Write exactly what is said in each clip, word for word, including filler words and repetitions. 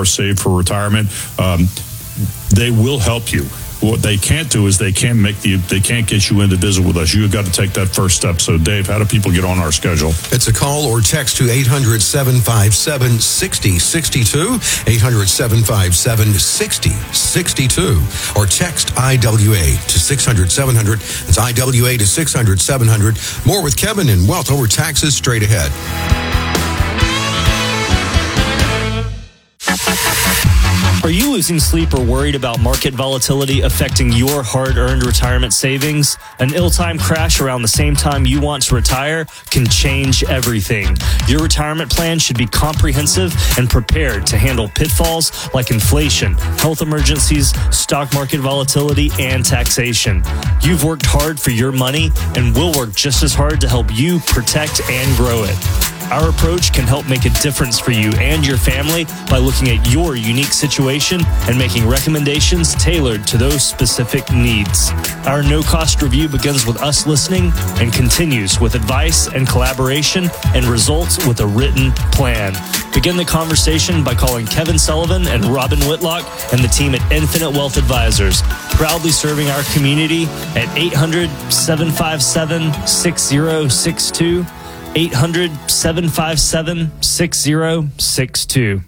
dollars saved for retirement, um, they will help you. What they can't do is they can't make the they can't get you in to visit with us. You've got to take that first step. So, Dave, how do people get on our schedule? It's a call or text to eight hundred, seven five seven, six zero six two, eight hundred, seven five seven, six zero six two, or text I W A to six hundred, seven hundred. It's I W A to six hundred, seven hundred. More with Kevin and Wealth Over Taxes straight ahead. Are you losing sleep or worried about market volatility affecting your hard-earned retirement savings? An ill-timed crash around the same time you want to retire can change everything. Your retirement plan should be comprehensive and prepared to handle pitfalls like inflation, health emergencies, stock market volatility, and taxation. You've worked hard for your money, and we'll work just as hard to help you protect and grow it. Our approach can help make a difference for you and your family by looking at your unique situation and making recommendations tailored to those specific needs. Our no-cost review begins with us listening and continues with advice and collaboration and results with a written plan. Begin the conversation by calling Kevin Sullivan and Robin Whitlock and the team at Infinite Wealth Advisors, proudly serving our community at eight hundred, seven five seven, six zero six two. eight hundred, seven five seven, six zero six two.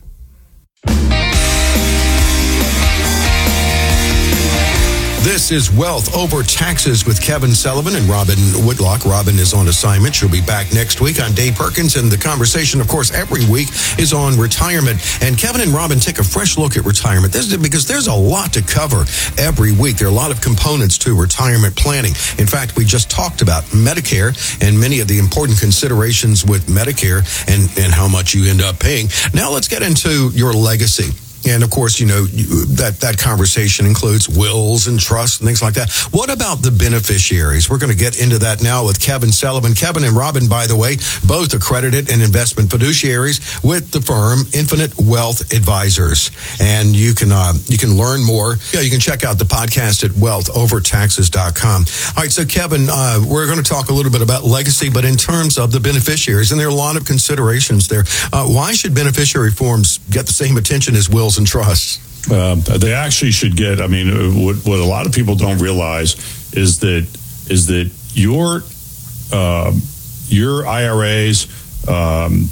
This is Wealth Over Taxes with Kevin Sullivan and Robin Whitlock. Robin is on assignment. She'll be back next week on Dave Perkins. And the conversation, of course, every week is on retirement. And Kevin and Robin take a fresh look at retirement. This is because there's a lot to cover every week. There are a lot of components to retirement planning. In fact, we just talked about Medicare and many of the important considerations with Medicare and, and how much you end up paying. Now let's get into your legacy. And, of course, you know, that, that conversation includes wills and trusts and things like that. What about the beneficiaries? We're going to get into that now with Kevin Sullivan. Kevin and Robin, by the way, both accredited and investment fiduciaries with the firm Infinite Wealth Advisors. And you can uh, you can learn more. Yeah, you can check out the podcast at wealth over taxes dot com. All right, so, Kevin, uh, we're going to talk a little bit about legacy, but in terms of the beneficiaries, and there are a lot of considerations there. Uh, why should beneficiary forms get the same attention as wills and trusts? Uh, they actually should get. I mean, what, what a lot of people don't realize is that is that your uh, your I R As um,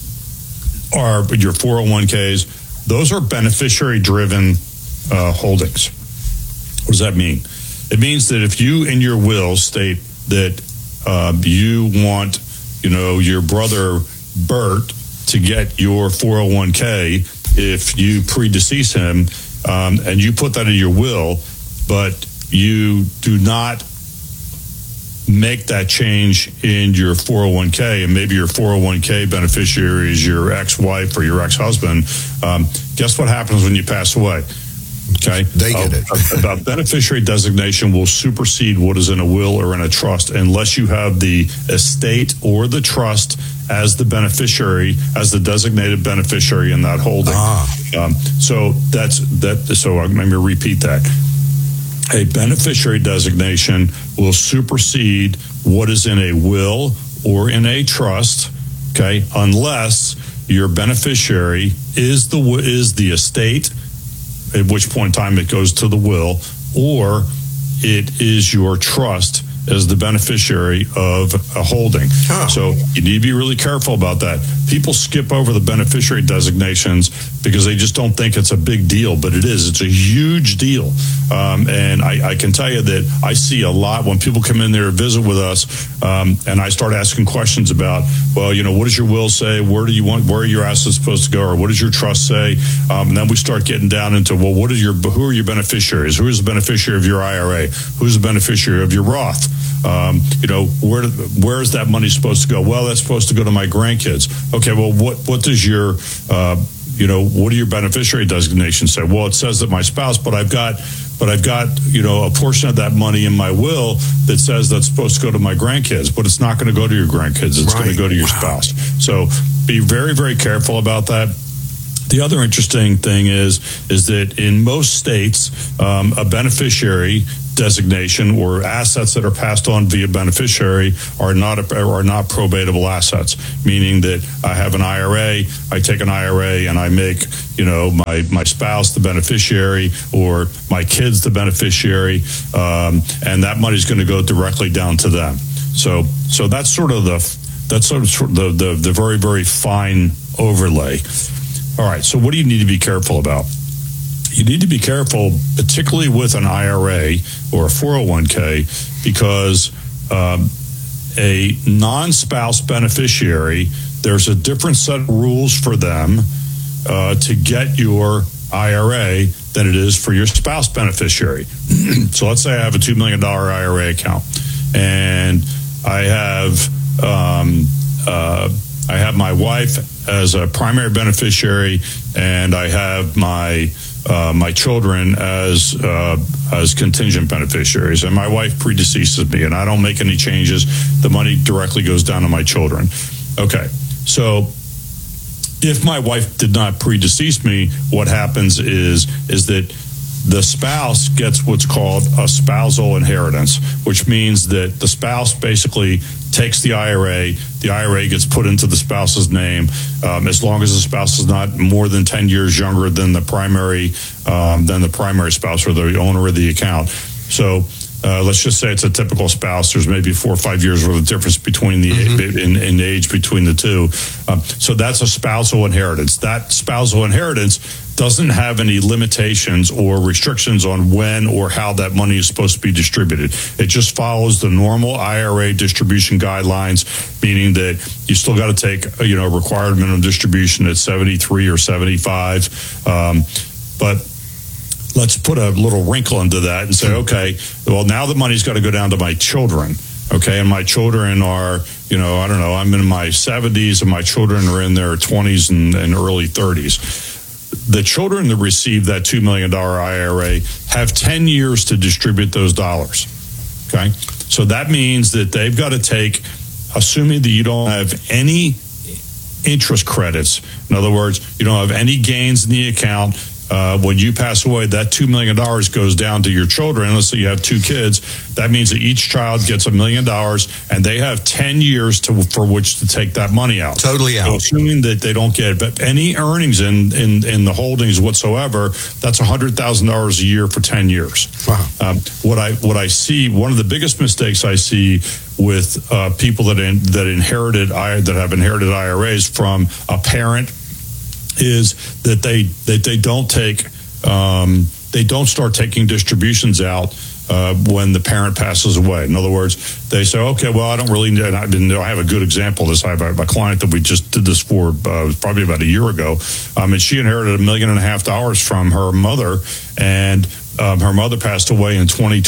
are your four oh one k's. Those are beneficiary-driven uh, holdings. What does that mean? It means that if you in your will state that uh, you want, you know, your brother Bert to get your four oh one k if you predecease him, um, and you put that in your will, but you do not make that change in your four oh one k, and maybe your four oh one k beneficiary is your ex-wife or your ex-husband, um, guess what happens when you pass away? Okay, they get it. a, a beneficiary designation will supersede what is in a will or in a trust unless you have the estate or the trust as the beneficiary, as the designated beneficiary in that holding. Ah. Um, so that's that. So let me repeat that. A beneficiary designation will supersede what is in a will or in a trust. Okay, unless your beneficiary is the is the estate, at which point in time it goes to the will, or it is your trust as the beneficiary of a holding. Oh. So you need to be really careful about that. People skip over the beneficiary designations because they just don't think it's a big deal, but it is. It's a huge deal. Um, and I, I can tell you that I see a lot when people come in there and visit with us, um, and I start asking questions about, well, you know, what does your will say? Where do you want, where are your assets supposed to go? Or what does your trust say? Um, and then we start getting down into, well, what are your, who are your beneficiaries? Who is the beneficiary of your I R A? Who's the beneficiary of your Roth? Um, you know, where where is that money supposed to go? Well, that's supposed to go to my grandkids. Okay, well, what what does your uh, you know, what do your beneficiary designations say? Well, it says that my spouse, but I've got but I've got you know a portion of that money in my will that says that's supposed to go to my grandkids, but it's not going to go to your grandkids. It's right. going to go to your wow. spouse. So be very very careful about that. The other interesting thing is is that in most states, um, a beneficiary designation or assets that are passed on via beneficiary are not are not probatable assets, meaning that I have an I R A, I take an I R A and I make, you know, my, my spouse the beneficiary or my kids the beneficiary, um, and that money is going to go directly down to them. So so that's sort of the that's sort of the, the, the very, very fine overlay. All right, so what do you need to be careful about? You need to be careful, particularly with an I R A or a four oh one k, because um, a non-spouse beneficiary, there's a different set of rules for them uh, to get your I R A than it is for your spouse beneficiary. So let's say I have a two million dollars I R A account, and I have um, uh, I have my wife as a primary beneficiary, and I have my Uh, my children as uh, as contingent beneficiaries, and my wife predeceases me, and I don't make any changes. The money directly goes down to my children. Okay, so if my wife did not predecease me, what happens is is that the spouse gets what's called a spousal inheritance, which means that the spouse basically takes the I R A. The I R A gets put into the spouse's name, um, as long as the spouse is not more than ten years younger than the primary um, than the primary spouse or the owner of the account. So uh, let's just say it's a typical spouse. There's maybe four or five years worth of difference between the mm-hmm. in, in age between the two. Um, so that's a spousal inheritance. That spousal inheritance doesn't have any limitations or restrictions on when or how that money is supposed to be distributed. It just follows the normal I R A distribution guidelines, meaning that you still got to take, you know, required minimum distribution at seventy-three or seventy-five. Um, but let's put a little wrinkle into that and say, okay, well, now the money's got to go down to my children. Okay, and my children are, you know, I don't know, I'm in my seventies and my children are in their twenties and, and early thirties. The children that receive that two million dollars I R A have ten years to distribute those dollars. Okay, so that means that they've got to take, assuming that you don't have any interest credits, in other words, you don't have any gains in the account. Uh, when you pass away, that two million dollars goes down to your children. Let's say you have two kids. That means that each child gets a million dollars, and they have ten years to for which to take that money out. Totally out. So assuming that they don't get but any earnings in, in, in the holdings whatsoever, that's one hundred thousand dollars a year for ten years. Wow. Um, what I what I see, one of the biggest mistakes I see with uh, people that in, that inherited that have inherited I R As from a parent is that they that they don't take um, they don't start taking distributions out uh, when the parent passes away. In other words, they say, okay, well, I don't really need, and I, didn't, I have a good example of this. I have a, a client that we just did this for uh, probably about a year ago, um, and she inherited a million and a half dollars from her mother, and um, her mother passed away in twenty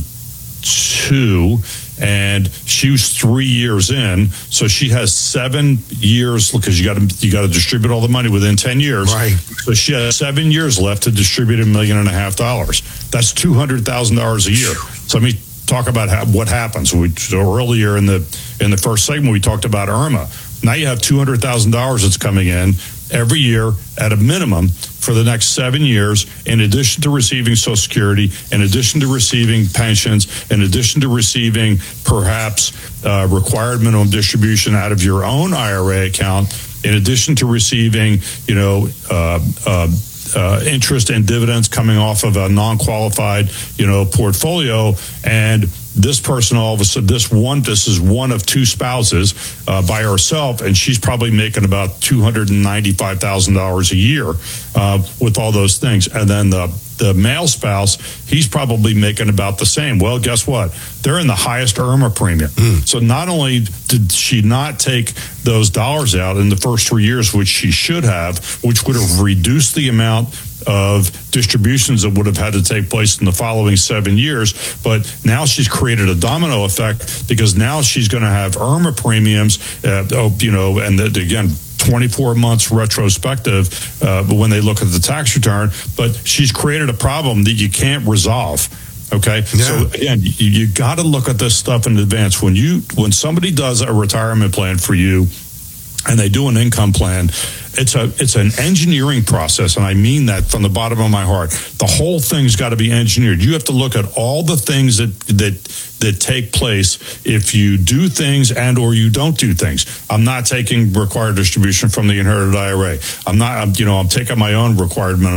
twenty-two. And she was three years in, so she has seven years because you got to you got to distribute all the money within ten years. Right. So she has seven years left to distribute a million and a half dollars. That's two hundred thousand dollars a year. So let me talk about how, what happens. We so earlier in the in the first segment we talked about Irma. Now you have two hundred thousand dollars that's coming in every year at a minimum for the next seven years, in addition to receiving Social Security, in addition to receiving pensions, in addition to receiving perhaps uh, required minimum distribution out of your own I R A account, in addition to receiving, you know, uh, uh, uh, interest and dividends coming off of a non-qualified, you know, portfolio. And this person, all of a sudden, this one, this is one of two spouses uh, by herself, and she's probably making about two hundred ninety-five thousand dollars a year uh, with all those things. And then the the male spouse, he's probably making about the same. Well, guess what? They're in the highest Irma premium. Mm. So not only did she not take those dollars out in the first three years, which she should have, which would have reduced the amount of distributions that would have had to take place in the following seven years. But now she's created a domino effect because now she's going to have Irma premiums, uh, oh, you know, and the, again, twenty-four months retrospective uh, when they look at the tax return. But she's created a problem that you can't resolve. Okay. Yeah. So again, you, you got to look at this stuff in advance. When you, when somebody does a retirement plan for you, and they do an income plan, it's a it's an engineering process, and I mean that from the bottom of my heart. The whole thing's got to be engineered. You have to look at all the things that that that take place if you do things and or you don't do things. I'm not taking required distribution from the inherited I R A. I'm not, I'm, you know, I'm taking my own required minimum